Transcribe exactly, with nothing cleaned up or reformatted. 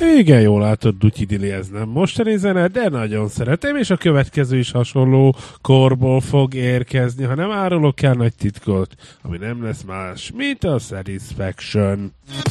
Igen, jól látod, Dutyi Dili, ez nem mostani zene, de nagyon szeretem, és a következő is hasonló korból fog érkezni, ha nem árulok el nagy titkot, ami nem lesz más, mint a Satisfaction.